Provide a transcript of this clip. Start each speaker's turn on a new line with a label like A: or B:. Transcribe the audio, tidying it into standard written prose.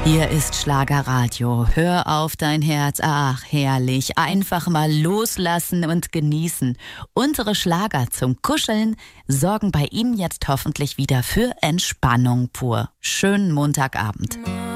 A: Hier ist Schlagerradio. Hör auf dein Herz. Ach, herrlich. Einfach mal loslassen und genießen. Unsere Schlager zum Kuscheln sorgen bei Ihnen jetzt hoffentlich wieder für Entspannung pur. Schönen Montagabend.